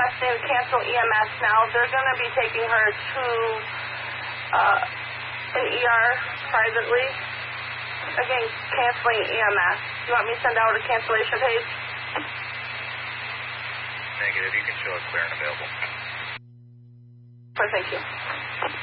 requesting to cancel EMS now. They're going to be taking her to an ER privately. Again, canceling EMS. You want me to send out a cancellation page? Negative. You can show it clear and available. Thank you.